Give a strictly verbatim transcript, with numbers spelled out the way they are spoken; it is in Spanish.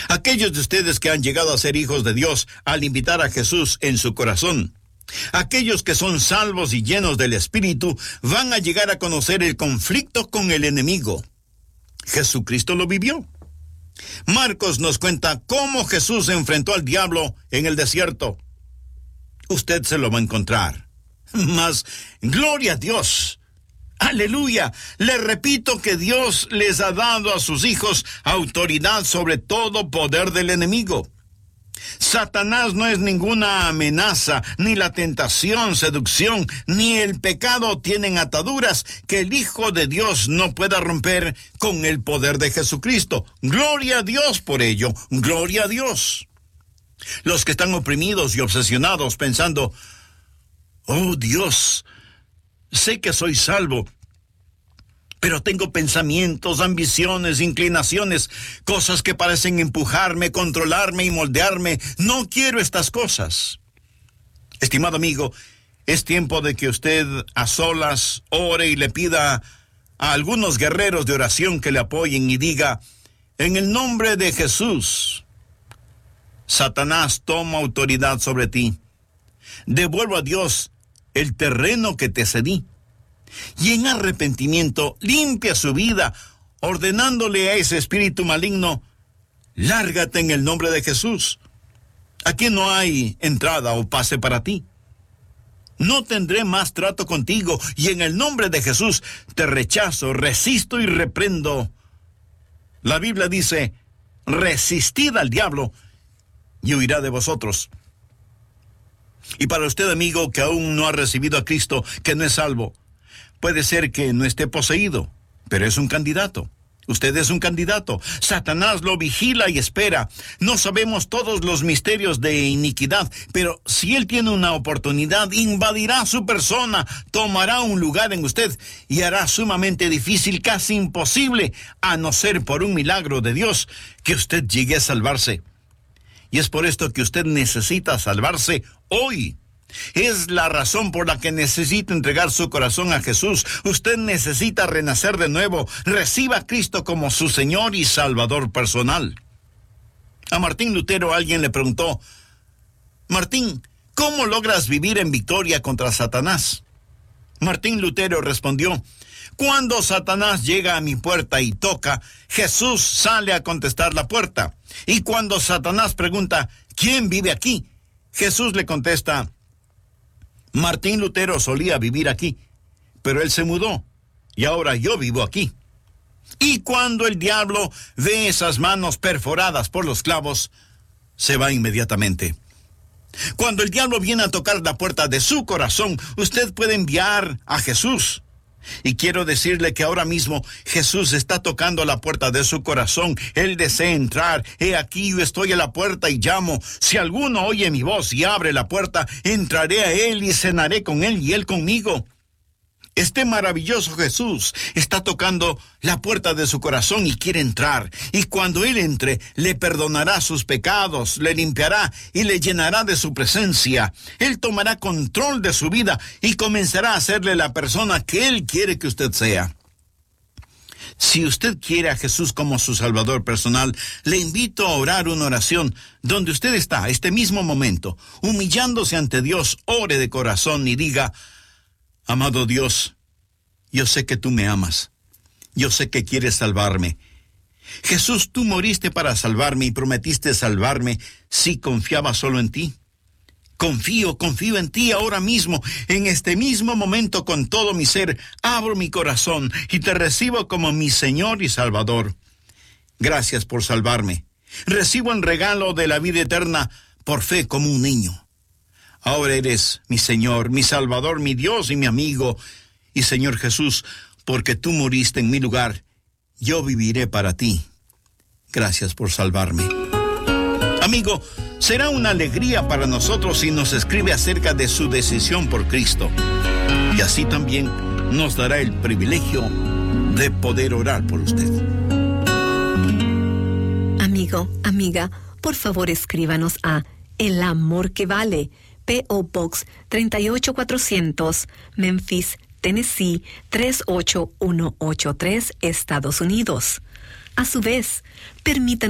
Aquellos de ustedes que han llegado a ser hijos de Dios al invitar a Jesús en su corazón, aquellos que son salvos y llenos del Espíritu, van a llegar a conocer el conflicto con el enemigo. Jesucristo lo vivió. Marcos nos cuenta cómo Jesús enfrentó al diablo en el desierto. Usted se lo va a encontrar. Mas, gloria a Dios. ¡Aleluya! Le repito que Dios les ha dado a sus hijos autoridad sobre todo poder del enemigo. Satanás no es ninguna amenaza, ni la tentación, seducción, ni el pecado tienen ataduras que el Hijo de Dios no pueda romper con el poder de Jesucristo. ¡Gloria a Dios por ello! ¡Gloria a Dios! Los que están oprimidos y obsesionados pensando, oh Dios, sé que soy salvo, pero tengo pensamientos, ambiciones, inclinaciones, cosas que parecen empujarme, controlarme y moldearme. No quiero estas cosas. Estimado amigo, es tiempo de que usted a solas ore y le pida a algunos guerreros de oración que le apoyen y diga, en el nombre de Jesús, Satanás toma autoridad sobre ti. Devuelvo a Dios el terreno que te cedí. Y en arrepentimiento limpia su vida, ordenándole a ese espíritu maligno, lárgate en el nombre de Jesús. Aquí no hay entrada o pase para ti. No tendré más trato contigo, y en el nombre de Jesús te rechazo, resisto y reprendo. La Biblia dice, resistid al diablo y huirá de vosotros. Y para usted, amigo, que aún no ha recibido a Cristo, que no es salvo, puede ser que no esté poseído, pero es un candidato. Usted es un candidato. Satanás lo vigila y espera. No sabemos todos los misterios de iniquidad, pero si él tiene una oportunidad, invadirá su persona, tomará un lugar en usted y hará sumamente difícil, casi imposible, a no ser por un milagro de Dios, que usted llegue a salvarse. Y es por esto que usted necesita salvarse hoy. Es la razón por la que necesita entregar su corazón a Jesús. Usted necesita renacer de nuevo. Reciba a Cristo como su Señor y Salvador personal. A Martín Lutero alguien le preguntó, Martín, ¿cómo logras vivir en victoria contra Satanás? Martín Lutero respondió, cuando Satanás llega a mi puerta y toca, Jesús sale a contestar la puerta. Y cuando Satanás pregunta, ¿quién vive aquí? Jesús le contesta, Martín Lutero solía vivir aquí, pero él se mudó, y ahora yo vivo aquí. Y cuando el diablo ve esas manos perforadas por los clavos, se va inmediatamente. Cuando el diablo viene a tocar la puerta de su corazón, usted puede enviar a Jesús. Y quiero decirle que ahora mismo Jesús está tocando la puerta de su corazón. Él desea entrar. He aquí yo estoy a la puerta y llamo. Si alguno oye mi voz y abre la puerta, entraré a él y cenaré con él y él conmigo. Este maravilloso Jesús está tocando la puerta de su corazón y quiere entrar. Y cuando él entre, le perdonará sus pecados, le limpiará y le llenará de su presencia. Él tomará control de su vida y comenzará a hacerle la persona que él quiere que usted sea. Si usted quiere a Jesús como su Salvador personal, le invito a orar una oración donde usted está, este mismo momento, humillándose ante Dios. Ore de corazón y diga, amado Dios, yo sé que tú me amas. Yo sé que quieres salvarme. Jesús, tú moriste para salvarme y prometiste salvarme si confiaba solo en ti. Confío, confío en ti ahora mismo, en este mismo momento con todo mi ser. Abro mi corazón y te recibo como mi Señor y Salvador. Gracias por salvarme. Recibo el regalo de la vida eterna por fe como un niño. Ahora eres mi Señor, mi Salvador, mi Dios y mi amigo. Y Señor Jesús, porque tú moriste en mi lugar, yo viviré para ti. Gracias por salvarme. Amigo, será una alegría para nosotros si nos escribe acerca de su decisión por Cristo. Y así también nos dará el privilegio de poder orar por usted. Amigo, amiga, por favor escríbanos a El Amor que Vale, P O Box tres ocho cuatrocientos, Memphis, Tennessee tres ocho uno ocho tres, Estados Unidos. A su vez, permítanos